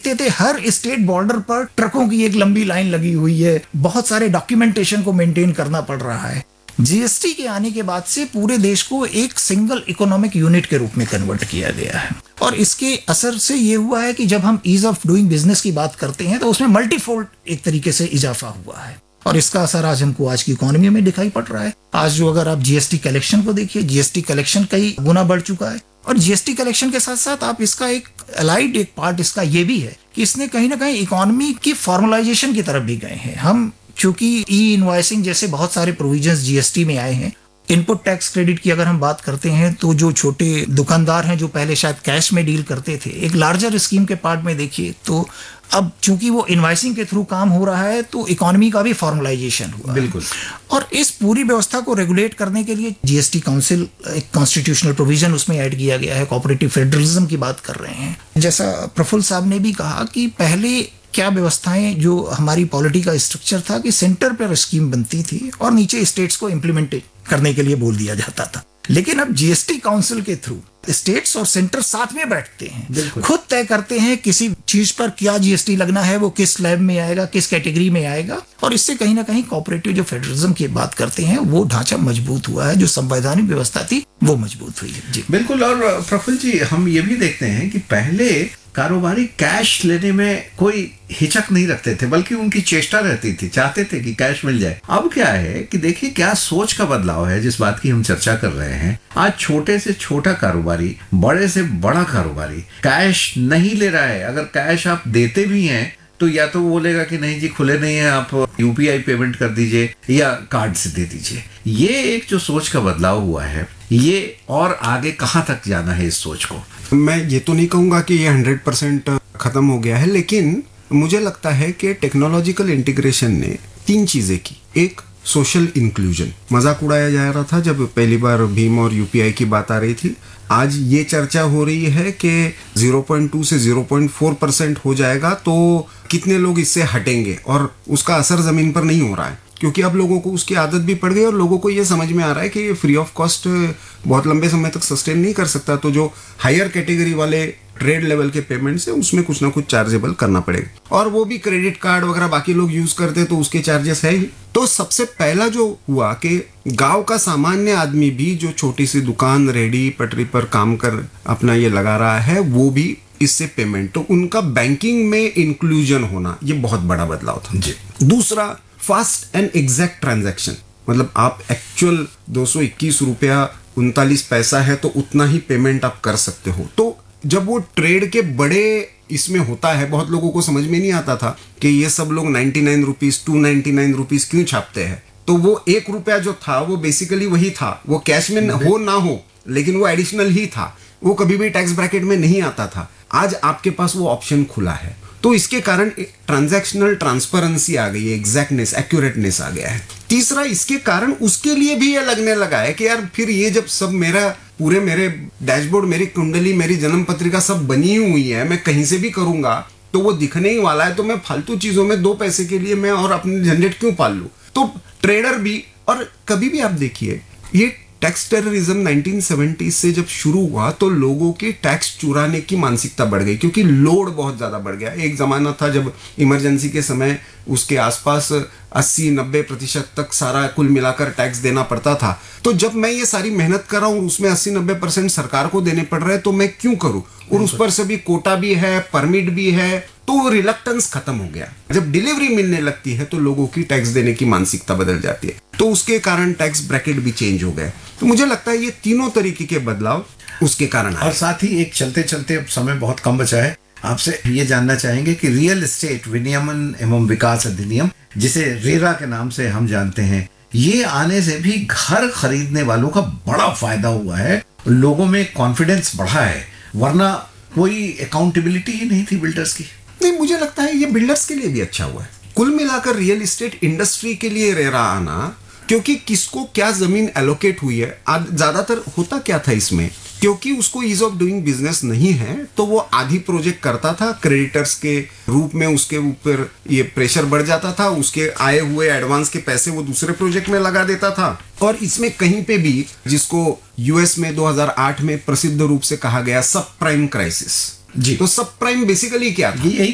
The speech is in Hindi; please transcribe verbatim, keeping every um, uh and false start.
देखते थे हर स्टेट बॉर्डर पर ट्रकों की एक लंबी लाइन लगी हुई है, बहुत सारे डॉक्यूमेंटेशन को मेंटेन करना पड़ रहा है। जीएसटी के आने के बाद से पूरे देश को एक सिंगल इकोनॉमिक यूनिट के रूप में कन्वर्ट किया गया है, और इसके असर से ये हुआ है कि जब हम ईज ऑफ डूइंग बिजनेस की बात करते हैं तो उसमें मल्टीफोल्ड एक तरीके से इजाफा हुआ है, और इसका असर आज हमको आज की इकोनॉमी में दिखाई पड़ रहा है। आज जो अगर आप जीएसटी कलेक्शन को देखिए, जीएसटी कलेक्शन कई गुना बढ़ चुका है, और जीएसटी कलेक्शन के साथ साथ आप इसका एक अलाइड एक पार्ट इसका ये भी है कि इसने कहीं ना कहीं इकोनॉमी की फॉर्मलाइजेशन की तरफ भी गए हैं। हम चूंकि ई इनवॉइसिंग जैसे बहुत सारे प्रोविजंस जीएसटी में आए हैं, इनपुट टैक्स क्रेडिट की अगर हम बात करते हैं तो जो छोटे दुकानदार हैं जो पहले शायद कैश में डील करते थे, एक लार्जर स्कीम के पार्ट में देखिए तो अब चूंकि वो इनवॉइसिंग के थ्रू काम हो रहा है तो इकोनॉमी का भी फॉर्मलाइजेशन हुआ। बिल्कुल। और इस पूरी व्यवस्था को रेगुलेट करने के लिए जीएसटी काउंसिल एक कॉन्स्टिट्यूशनल प्रोविजन उसमें ऐड किया गया है। कोऑपरेटिव फेडरलिज्म की बात कर रहे हैं, जैसा प्रफुल्ल साहब ने भी कहा कि पहले क्या व्यवस्थाएं जो हमारी पॉलिटी का स्ट्रक्चर था कि सेंटर पर स्कीम बनती थी और नीचे स्टेट्स को इम्प्लीमेंट करने के लिए बोल दिया जाता था, लेकिन अब जीएसटी काउंसिल के थ्रू स्टेट्स और सेंटर साथ में बैठते हैं, खुद तय करते हैं किसी चीज पर क्या जीएसटी लगना है, वो किस स्लैब में आएगा, किस कैटेगरी में आएगा, और इससे कहीं ना कहीं कोऑपरेटिव जो फेडरलिज्म की बात करते हैं वो ढांचा मजबूत हुआ है, जो संवैधानिक व्यवस्था थी वो मजबूत हुई है। जी बिल्कुल। और प्रफुल्ल जी, हम ये भी देखते हैं कि पहले कारोबारी कैश लेने में कोई हिचक नहीं रखते थे, बल्कि उनकी चेष्टा रहती थी, चाहते थे कि कैश मिल जाए। अब क्या है कि देखिए क्या सोच का बदलाव है जिस बात की हम चर्चा कर रहे हैं। आज छोटे से छोटा कारोबारी, बड़े से बड़ा कारोबारी कैश नहीं ले रहा है। अगर कैश आप देते भी हैं तो या तो वो बोलेगा कि नहीं जी खुले नहीं है, आप यूपीआई पेमेंट कर दीजिए या कार्ड से दे दीजिए। ये एक जो सोच का बदलाव हुआ है, ये और आगे कहाँ तक जाना है इस सोच को? मैं ये तो नहीं कहूँगा कि ये हंड्रेड परसेंट खत्म हो गया है, लेकिन मुझे लगता है कि टेक्नोलॉजिकल इंटीग्रेशन ने तीन चीजें की। एक, सोशल इंक्लूजन। मजाक उड़ाया जा रहा था जब पहली बार भीम और यूपीआई की बात आ रही थी। आज ये चर्चा हो रही है कि ज़ीरो पॉइंट टू से ज़ीरो पॉइंट फोर परसेंट हो जाएगा तो कितने लोग इससे हटेंगे, और उसका असर जमीन पर नहीं हो रहा है क्योंकि अब लोगों को उसकी आदत भी पड़ गई और लोगों को ये समझ में आ रहा है कि ये फ्री ऑफ कॉस्ट बहुत लंबे समय तक सस्टेन नहीं कर सकता। तो जो हायर कैटेगरी वाले ट्रेड लेवल के पेमेंट्स है उसमें कुछ ना कुछ चार्जेबल करना पड़ेगा, और वो भी क्रेडिट कार्ड वगैरह बाकी लोग यूज करते हैं तो उसके चार्जेस है ही। तो सबसे पहला जो हुआ कि गांव का सामान्य आदमी भी जो छोटी सी दुकान, रेडी पटरी पर काम कर अपना ये लगा रहा है, वो भी इससे पेमेंट, तो उनका बैंकिंग में इंक्लूजन होना, ये बहुत बड़ा बदलाव था जी। दूसरा, फास्ट एंड एग्जैक्ट ट्रांजैक्शन, मतलब आप एक्चुअल दो सौ इक्कीस रुपया उनतालीस पैसा है तो उतना ही पेमेंट आप कर सकते हो। तो जब वो ट्रेड के बड़े इसमें होता है, बहुत लोगों को समझ में नहीं आता था कि ये सब लोग ninety nine rupees to ninety nine rupees क्यों छापते हैं। तो वो एक रुपया जो था वो बेसिकली वही था, वो कैश में हो ना हो लेकिन वो एडिशनल ही था, वो कभी भी टैक्स ब्रैकेट में नहीं आता था। आज आपके पास वो ऑप्शन खुला है, तो इसके कारण ट्रांजैक्शनल ट्रांसपेरेंसी आ गई है, एग्जैक्टनेस, एक्यूरेटनेस आ गया है। तीसरा, इसके कारण उसके लिए भी ये लगने लगा है कि यार फिर ये जब सब मेरा पूरे मेरे डैशबोर्ड, मेरी कुंडली, मेरी जन्म पत्रिका सब बनी हुई है, मैं कहीं से भी करूंगा तो वो दिखने ही वाला है, तो मैं फालतू चीजों में दो पैसे के लिए मैं और अपने झंझट क्यों पाल लूं। तो ट्रेडर भी, और कभी भी आप देखिए ये टैक्स टेररिज्म नाइनटीन सेवेंटी से जब शुरू हुआ तो लोगों की टैक्स चुराने की मानसिकता बढ़ गई क्योंकि लोड बहुत ज्यादा बढ़ गया। एक जमाना था जब इमरजेंसी के समय उसके आसपास अस्सी नब्बे प्रतिशत तक सारा कुल मिलाकर टैक्स देना पड़ता था। तो जब मैं ये सारी मेहनत कर रहा हूँ उसमें अस्सी नब्बे परसेंट सरकार को देने पड़ रहे हैं तो मैं क्यों करूँ, और उस पर से भी कोटा भी है, परमिट भी है, तो रिलक्टेंस खत्म हो गया। जब डिलीवरी मिलने लगती है तो लोगों की टैक्स देने की मानसिकता बदल जाती है, तो उसके कारण टैक्स ब्रैकेट भी चेंज हो गए। तो मुझे लगता है ये तीनों तरीके के बदलाव उसके कारण आए। और साथ ही एक चलते चलते, अब समय बहुत कम बचा है, आपसे ये जानना चाहेंगे कि रियल एस्टेट विनियमन एवं विकास अधिनियम, जिसे रेरा के नाम से हम जानते हैं, ये आने से भी घर खरीदने वालों का बड़ा फायदा हुआ है, लोगों में कॉन्फिडेंस बढ़ा है, वरना कोई अकाउंटेबिलिटी ही नहीं थी बिल्डर्स की। नहीं, मुझे लगता है ये बिल्डर्स के लिए भी अच्छा हुआ है। कुल मिलाकर रियल एस्टेट इंडस्ट्री के लिए रेरा आना, क्योंकि किसको क्या जमीन एलोकेट हुई है, ज्यादातर होता क्या था इसमें, क्योंकि उसको ईज ऑफ डूइंग बिजनेस नहीं है तो वो आधी प्रोजेक्ट करता था, क्रेडिटर्स के रूप में उसके ऊपर ये प्रेशर बढ़ जाता था, उसके आए हुए एडवांस के पैसे वो दूसरे प्रोजेक्ट में लगा देता था। और इसमें कहीं पे भी, जिसको यूएस में दो हज़ार आठ में प्रसिद्ध रूप से कहा गया सब प्राइम क्राइसिस जी, तो सब प्राइम बेसिकली क्या था, यही